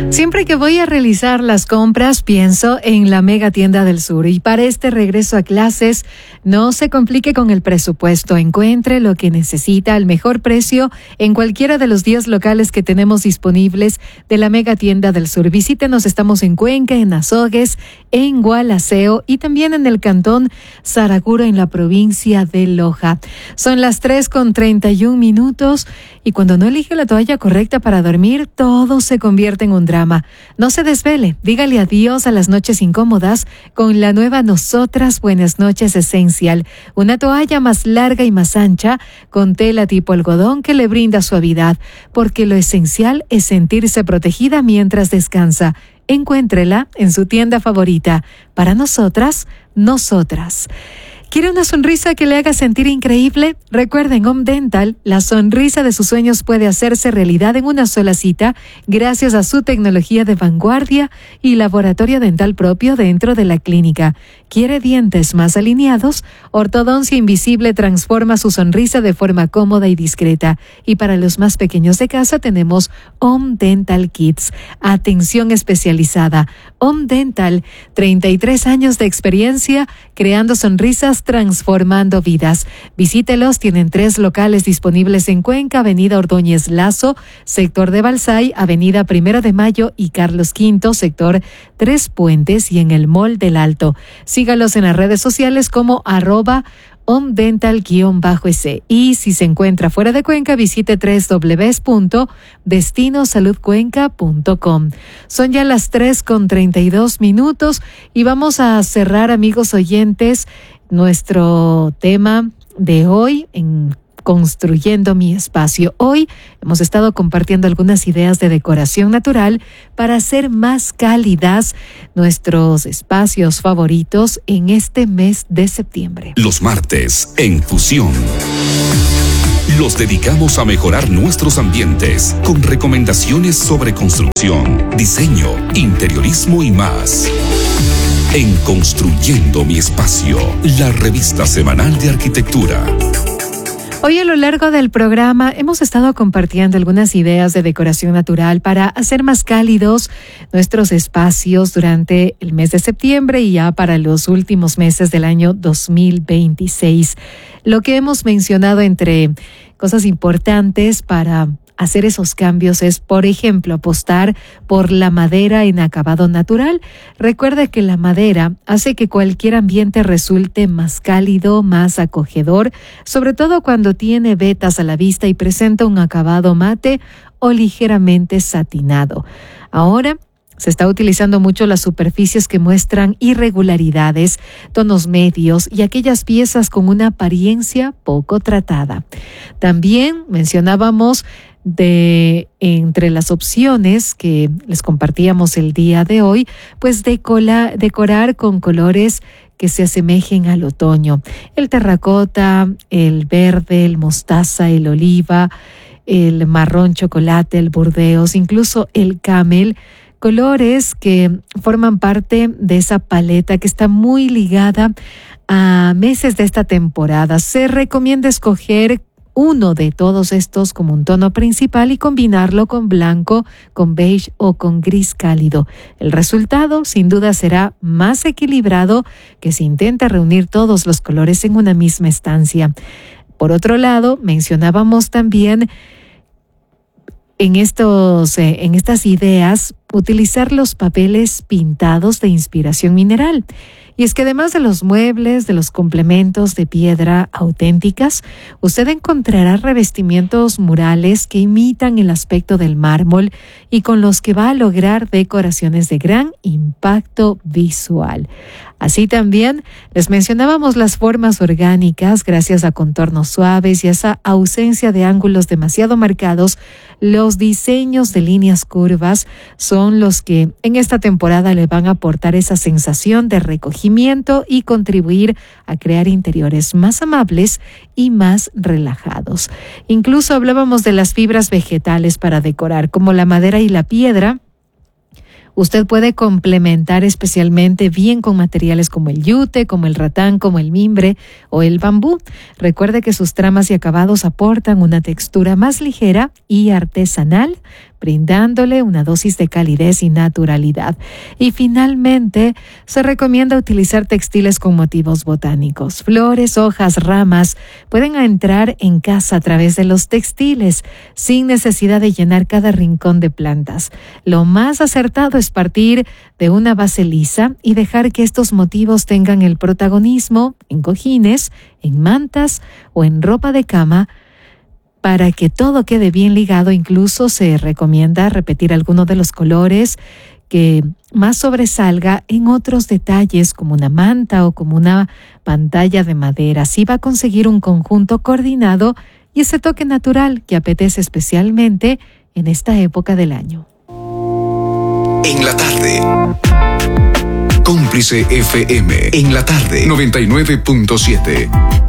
Siempre que voy a realizar las compras, pienso en la Mega Tienda del Sur. Y para este regreso a clases, no se complique con el presupuesto. Encuentre lo que necesita al mejor precio en cualquiera de los 10 locales que tenemos disponibles de la Mega Tienda del Sur. Visítenos, estamos en Cuenca, en Azogues, en Gualaceo y también en el cantón Saraguro, en la provincia de Loja. Son las 3:31 y cuando no elige la toalla correcta para dormir, todo se convierte en un drama. No se desvele, dígale adiós a las noches incómodas con la nueva Nosotras Buenas Noches Esencial, una toalla más larga y más ancha con tela tipo algodón que le brinda suavidad, porque lo esencial es sentirse protegida mientras descansa. Encuéntrela en su tienda favorita. Para nosotras, nosotras. ¿Quiere una sonrisa que le haga sentir increíble? Recuerden, Home Dental, la sonrisa de sus sueños puede hacerse realidad en una sola cita gracias a su tecnología de vanguardia y laboratorio dental propio dentro de la clínica. ¿Quiere dientes más alineados? Ortodoncia Invisible transforma su sonrisa de forma cómoda y discreta. Y para los más pequeños de casa tenemos Home Dental Kids. Atención especializada. Home Dental, 33 años de experiencia creando sonrisas, transformando vidas. Visítelos, tienen 3 locales disponibles en Cuenca, Avenida Ordóñez Lazo, sector de Balsay, Avenida 1 de Mayo y Carlos V, sector 3 Puentes y en el Mall del Alto. Sígalos en las redes sociales como @homedental_s. Y si se encuentra fuera de Cuenca, visite www.destinosaludcuenca.com. Son ya las 3:32 y vamos a cerrar, amigos oyentes, nuestro tema de hoy en Construyendo mi Espacio. Hoy hemos estado compartiendo algunas ideas de decoración natural para hacer más cálidas nuestros espacios favoritos en este mes de septiembre. Los martes, en Fusión, los dedicamos a mejorar nuestros ambientes con recomendaciones sobre construcción, diseño, interiorismo y más. En Construyendo mi Espacio, la revista semanal de arquitectura. Hoy a lo largo del programa hemos estado compartiendo algunas ideas de decoración natural para hacer más cálidos nuestros espacios durante el mes de septiembre y ya para los últimos meses del año 2026. Lo que hemos mencionado entre cosas importantes para hacer esos cambios es, por ejemplo, apostar por la madera en acabado natural. Recuerda que la madera hace que cualquier ambiente resulte más cálido, más acogedor, sobre todo cuando tiene vetas a la vista y presenta un acabado mate o ligeramente satinado. Ahora se está utilizando mucho las superficies que muestran irregularidades, tonos medios y aquellas piezas con una apariencia poco tratada. También mencionábamos entre las opciones que les compartíamos el día de hoy, pues decorar con colores que se asemejen al otoño. El terracota, el verde, el mostaza, el oliva, el marrón chocolate, el burdeos, incluso el camel. Colores que forman parte de esa paleta que está muy ligada a meses de esta temporada. Se recomienda escoger uno de todos estos como un tono principal y combinarlo con blanco, con beige o con gris cálido. El resultado, sin duda, será más equilibrado que si intenta reunir todos los colores en una misma estancia. Por otro lado, mencionábamos también en estas ideas, utilizar los papeles pintados de inspiración mineral. Y es que además de los muebles, de los complementos de piedra auténticas, usted encontrará revestimientos murales que imitan el aspecto del mármol y con los que va a lograr decoraciones de gran impacto visual. Así también les mencionábamos las formas orgánicas, gracias a contornos suaves y esa ausencia de ángulos demasiado marcados. Los diseños de líneas curvas son los que en esta temporada le van a aportar esa sensación de recogimiento y contribuir a crear interiores más amables y más relajados. Incluso hablábamos de las fibras vegetales para decorar, como la madera y la piedra. Usted puede complementar especialmente bien con materiales como el yute, como el ratán, como el mimbre o el bambú. Recuerde que sus tramas y acabados aportan una textura más ligera y artesanal brindándole una dosis de calidez y naturalidad. Y finalmente, se recomienda utilizar textiles con motivos botánicos. Flores, hojas, ramas pueden entrar en casa a través de los textiles, sin necesidad de llenar cada rincón de plantas. Lo más acertado es partir de una base lisa y dejar que estos motivos tengan el protagonismo en cojines, en mantas o en ropa de cama. Para que todo quede bien ligado, incluso se recomienda repetir alguno de los colores que más sobresalga en otros detalles, como una manta o como una pantalla de madera. Así va a conseguir un conjunto coordinado y ese toque natural que apetece especialmente en esta época del año. En la tarde. Cómplice FM. En la tarde. 99.7.